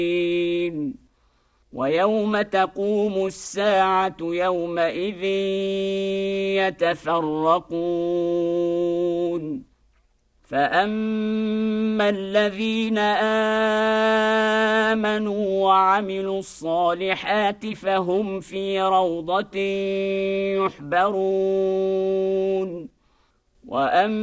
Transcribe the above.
ويوم تقوم الساعة يومئذ يتفرقون فأما الذين آمنوا وعملوا الصالحات فهم في روضة يحبرون